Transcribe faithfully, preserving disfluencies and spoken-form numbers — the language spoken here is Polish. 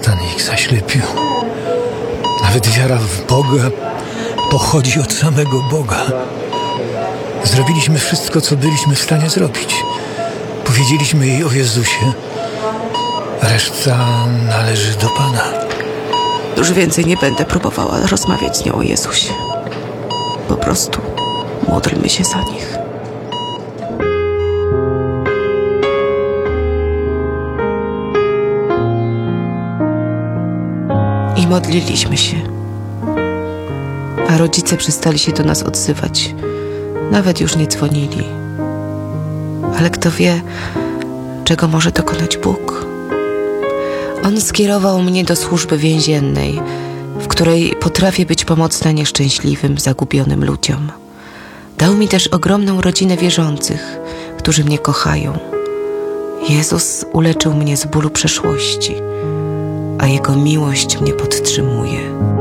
szatan ich zaślepił. Nawet wiara w Boga pochodzi od samego Boga. Zrobiliśmy wszystko, co byliśmy w stanie zrobić. Powiedzieliśmy jej o Jezusie. Reszta należy do Pana. Już więcej nie będę próbowała rozmawiać z nią o Jezusie. Po prostu módlmy się za nich. I modliliśmy się. A rodzice przestali się do nas odzywać. Nawet już nie dzwonili. Ale kto wie, czego może dokonać Bóg? On skierował mnie do służby więziennej, w której potrafię być pomocna nieszczęśliwym, zagubionym ludziom. Dał mi też ogromną rodzinę wierzących, którzy mnie kochają. Jezus uleczył mnie z bólu przeszłości, a Jego miłość mnie podtrzymuje.